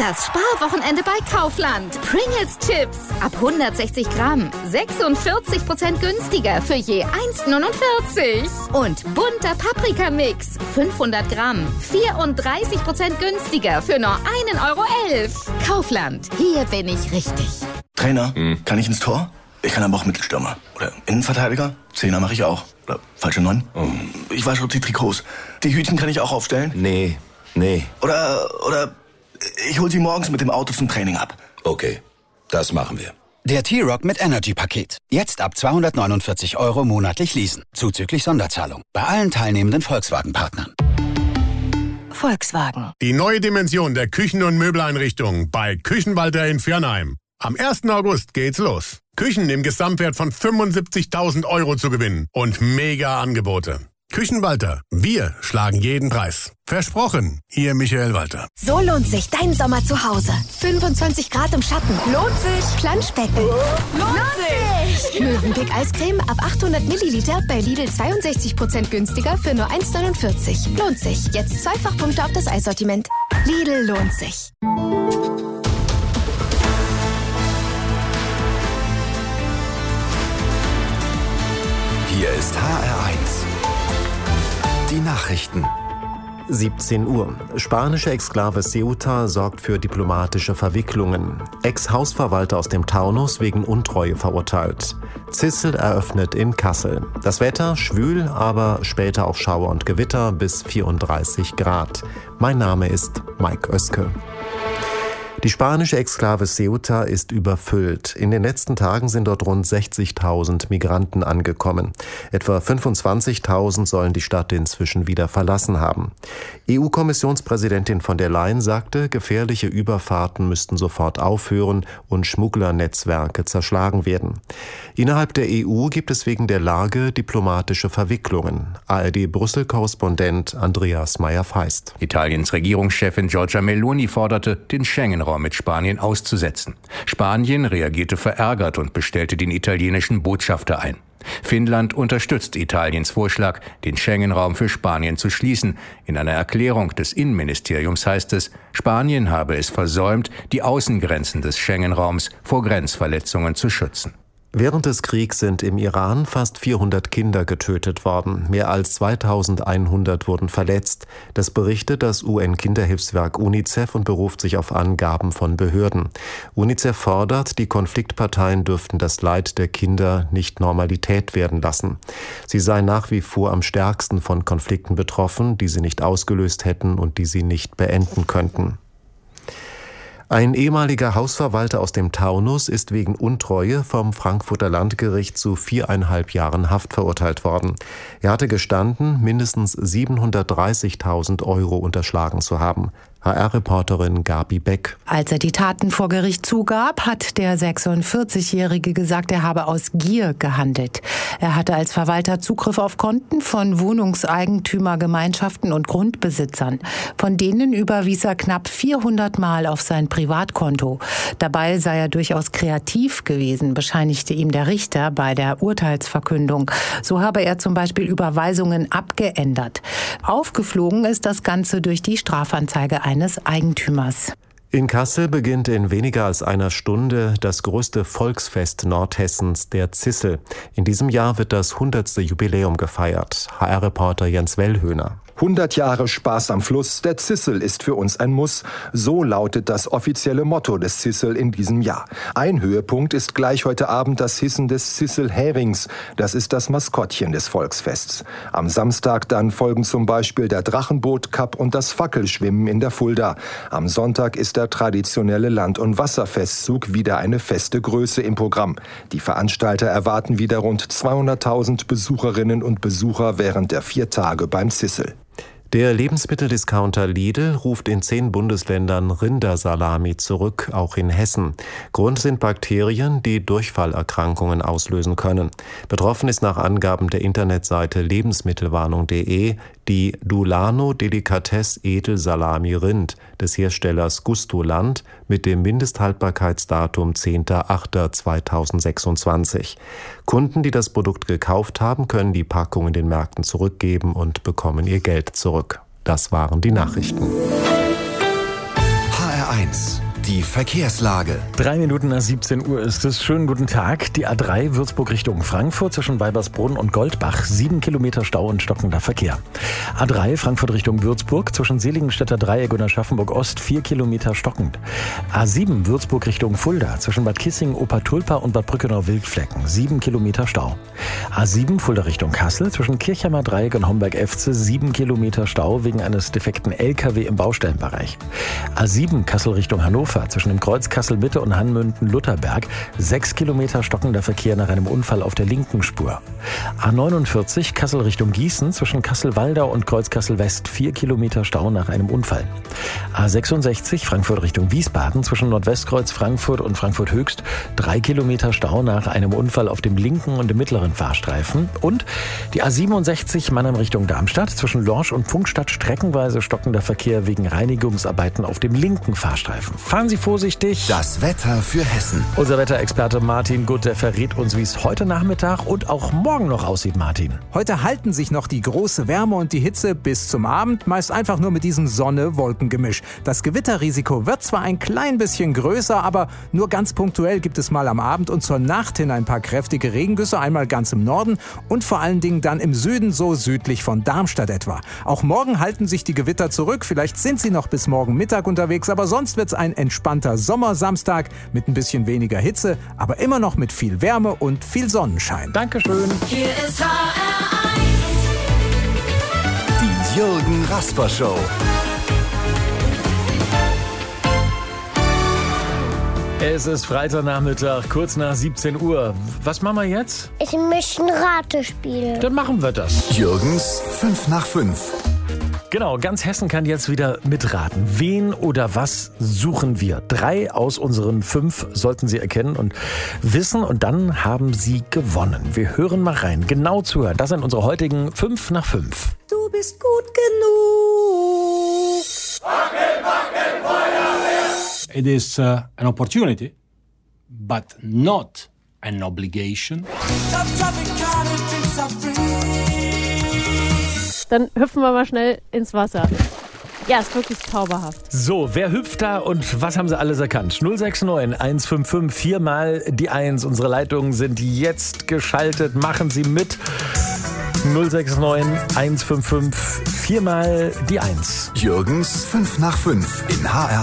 Das Sparwochenende bei Kaufland. Pringles Chips ab 160 Gramm. 46% günstiger für je 1,49. Und bunter Paprikamix. 500 Gramm. 34% günstiger für nur 1,11 €. Kaufland. Hier bin ich richtig. Trainer, kann ich ins Tor? Ich kann aber auch Mittelstürmer. Oder Innenverteidiger. Zehner mache ich auch. Oder falsche 9. Ich wasche die Trikots. Die Hütchen kann ich auch aufstellen? Nee. Oder ich hol sie morgens mit dem Auto zum Training ab. Okay, das machen wir. Der T-Rock mit Energy-Paket. Jetzt ab 249 € monatlich leasen. Zuzüglich Sonderzahlung. Bei allen teilnehmenden Volkswagen-Partnern. Volkswagen. Die neue Dimension der Küchen- und Möbeleinrichtung bei Küchenwalter in Viernheim. Am 1. August geht's los. Küchen im Gesamtwert von 75.000 € zu gewinnen und mega Angebote. Küchenwalter, wir schlagen jeden Preis. Versprochen, Ihr Michael Walter. So lohnt sich dein Sommer zu Hause. 25 Grad im Schatten. Lohnt sich. Planschbecken. Lohnt sich. Mövenpick Eiscreme ab 800 Milliliter bei Lidl 62% günstiger für nur 1,49. Lohnt sich. Jetzt Zweifachpunkte auf das Eissortiment. Lidl lohnt sich. Hier ist HR1. Die Nachrichten. 17 Uhr. Spanische Exklave Ceuta sorgt für diplomatische Verwicklungen. Ex-Hausverwalter aus dem Taunus wegen Untreue verurteilt. Zissel eröffnet in Kassel. Das Wetter schwül, aber später auch Schauer und Gewitter bis 34 Grad. Mein Name ist Mike Oeske. Die spanische Exklave Ceuta ist überfüllt. In den letzten Tagen sind dort rund 60.000 Migranten angekommen. Etwa 25.000 sollen die Stadt inzwischen wieder verlassen haben. EU-Kommissionspräsidentin von der Leyen sagte, gefährliche Überfahrten müssten sofort aufhören und Schmugglernetzwerke zerschlagen werden. Innerhalb der EU gibt es wegen der Lage diplomatische Verwicklungen. ARD-Brüssel-Korrespondent Andreas Meyer-Feist. Italiens Regierungschefin Giorgia Meloni forderte, den Schengen-Raum mit Spanien auszusetzen. Spanien reagierte verärgert und bestellte den italienischen Botschafter ein. Finnland unterstützt Italiens Vorschlag, den Schengen-Raum für Spanien zu schließen. In einer Erklärung des Innenministeriums heißt es, Spanien habe es versäumt, die Außengrenzen des Schengen-Raums vor Grenzverletzungen zu schützen. Während des Kriegs sind im Iran fast 400 Kinder getötet worden. Mehr als 2100 wurden verletzt. Das berichtet das UN-Kinderhilfswerk UNICEF und beruft sich auf Angaben von Behörden. UNICEF fordert, die Konfliktparteien dürften das Leid der Kinder nicht Normalität werden lassen. Sie seien nach wie vor am stärksten von Konflikten betroffen, die sie nicht ausgelöst hätten und die sie nicht beenden könnten. Ein ehemaliger Hausverwalter aus dem Taunus ist wegen Untreue vom Frankfurter Landgericht zu 4,5 Jahren Haft verurteilt worden. Er hatte gestanden, mindestens 730.000 € unterschlagen zu haben. HR-Reporterin Gabi Beck. Als er die Taten vor Gericht zugab, hat der 46-Jährige gesagt, er habe aus Gier gehandelt. Er hatte als Verwalter Zugriff auf Konten von Wohnungseigentümergemeinschaften und Grundbesitzern. Von denen überwies er knapp 400 Mal auf sein Privatkonto. Dabei sei er durchaus kreativ gewesen, bescheinigte ihm der Richter bei der Urteilsverkündung. So habe er zum Beispiel Überweisungen abgeändert. Aufgeflogen ist das Ganze durch die Strafanzeige eines Eigentümers. In Kassel beginnt in weniger als einer Stunde das größte Volksfest Nordhessens, der Zissel. In diesem Jahr wird das 100. Jubiläum gefeiert. HR-Reporter Jens Wellhöhner. 100 Jahre Spaß am Fluss, der Zissel ist für uns ein Muss. So lautet das offizielle Motto des Zissel in diesem Jahr. Ein Höhepunkt ist gleich heute Abend das Hissen des Zissel-Herings. Das ist das Maskottchen des Volksfests. Am Samstag dann folgen zum Beispiel der Drachenboot-Cup und das Fackelschwimmen in der Fulda. Am Sonntag ist der traditionelle Land- und Wasserfestzug wieder eine feste Größe im Programm. Die Veranstalter erwarten wieder rund 200.000 Besucherinnen und Besucher während der 4 Tage beim Zissel. Der Lebensmitteldiscounter Lidl ruft in 10 Bundesländern Rindersalami zurück, auch in Hessen. Grund sind Bakterien, die Durchfallerkrankungen auslösen können. Betroffen ist nach Angaben der Internetseite lebensmittelwarnung.de die Dulano Delikatesse Edelsalami Rind des Herstellers Gustoland mit dem Mindesthaltbarkeitsdatum 10.08.2026. Kunden, die das Produkt gekauft haben, können die Packung in den Märkten zurückgeben und bekommen ihr Geld zurück. Das waren die Nachrichten. HR1 Verkehrslage. 3 Minuten nach 17 Uhr ist es. Schönen guten Tag. Die A3 Würzburg Richtung Frankfurt zwischen Weibersbrunn und Goldbach. 7 Kilometer Stau und stockender Verkehr. A3 Frankfurt Richtung Würzburg zwischen Seligenstädter Dreieck und Aschaffenburg Ost. 4 Kilometer stockend. A7 Würzburg Richtung Fulda zwischen Bad Kissingen, Obertulpa und Bad Brückenau-Wildflecken. 7 Kilometer Stau. A7 Fulda Richtung Kassel zwischen Kirchheimer Dreieck und Homberg-Efze. 7 Kilometer Stau wegen eines defekten LKW im Baustellenbereich. A7 Kassel Richtung Hannover zwischen dem Kreuz Kassel-Mitte und Hanmünden-Lutherberg. 6 Kilometer stockender Verkehr nach einem Unfall auf der linken Spur. A49 Kassel Richtung Gießen zwischen Kassel-Waldau und Kreuz Kassel-West. 4 Kilometer Stau nach einem Unfall. A66 Frankfurt Richtung Wiesbaden zwischen Nordwestkreuz Frankfurt und Frankfurt Höchst. 3 Kilometer Stau nach einem Unfall auf dem linken und dem mittleren Fahrstreifen. Und die A67 Mannheim Richtung Darmstadt zwischen Lorsch und Pfungstadt streckenweise stockender Verkehr wegen Reinigungsarbeiten auf dem linken Fahrstreifen. Fahren Sie vorsichtig. Das Wetter für Hessen. Unser Wetterexperte Martin Gutt, der verrät uns, wie es heute Nachmittag und auch morgen noch aussieht, Martin. Heute halten sich noch die große Wärme und die Hitze bis zum Abend, meist einfach nur mit diesem Sonne-Wolken-Gemisch. Das Gewitterrisiko wird zwar ein klein bisschen größer, aber nur ganz punktuell gibt es mal am Abend und zur Nacht hin ein paar kräftige Regengüsse, einmal ganz im Norden und vor allen Dingen dann im Süden, so südlich von Darmstadt etwa. Auch morgen halten sich die Gewitter zurück, vielleicht sind sie noch bis morgen Mittag unterwegs, aber sonst wird es ein entspannter Sommersamstag mit ein bisschen weniger Hitze, aber immer noch mit viel Wärme und viel Sonnenschein. Dankeschön. Hier ist HR1. Die Jürgen Rasper Show. Es ist Freitagnachmittag, kurz nach 17 Uhr. Was machen wir jetzt? Ich möchte ein Ratespiel. Dann machen wir das. Jürgens 5 nach 5. Genau, ganz Hessen kann jetzt wieder mitraten. Wen oder was suchen wir? 3 aus unseren 5 sollten Sie erkennen und wissen und dann haben Sie gewonnen. Wir hören mal rein. Genau zuhören. Das sind unsere heutigen 5 nach 5. Du bist gut genug. Wackel, wackel, Feuerwehr! It is an opportunity, but not an obligation. Dann hüpfen wir mal schnell ins Wasser. Ja, ist wirklich zauberhaft. So, wer hüpft da und was haben Sie alles erkannt? 069 155 4 mal die 1. Unsere Leitungen sind jetzt geschaltet. Machen Sie mit. 069 155 4 mal die 1. Jürgens 5 nach 5 in HR1.